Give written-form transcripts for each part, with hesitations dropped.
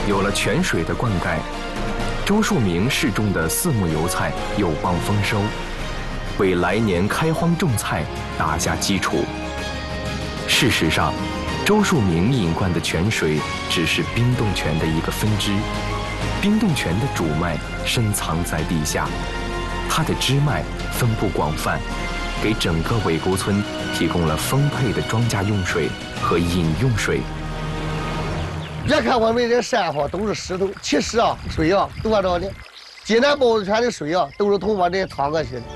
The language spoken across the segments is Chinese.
有了泉水的灌溉，周树明试种的4亩油菜有望丰收，为来年开荒种菜打下基础。事实上，周树明引灌的泉水只是冰冻泉的一个分支，冰冻泉的主脉深藏在地下，它的支脉分布广泛，给整个尾沟村提供了丰沛的庄稼用水和饮用水。 别看我们这山上都是石头，其实啊，水啊多着呢。济南趵子泉的水啊，都是从我这淌过去的。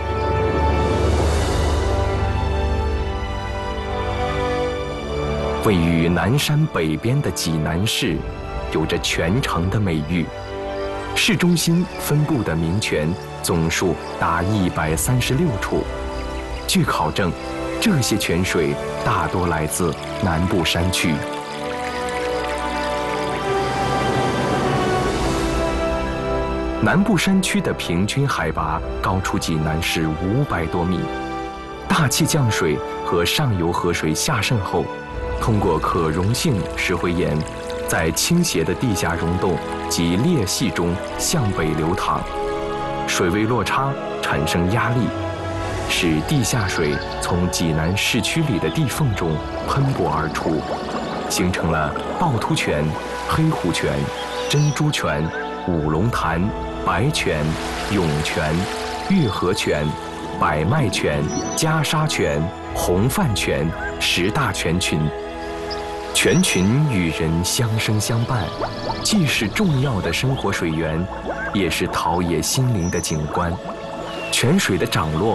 位于南山北边的济南市，有着泉城的美誉。市中心分布的名泉总数达136处。据考证，这些泉水大多来自南部山区。南部山区的平均海拔高出济南市500多米，大气降水和上游河水下渗后，通过可溶性石灰岩，在倾斜的地下溶洞及裂隙中向北流淌，水位落差产生压力，使地下水从济南市区里的地缝中喷薄而出，形成了趵突泉、黑虎泉、珍珠泉、五龙潭、白泉、涌泉、月河泉、百脉泉、袈裟泉、红泛泉10大泉群。泉群与人相生相伴，既是重要的生活水源，也是陶冶心灵的景观。泉水的涨落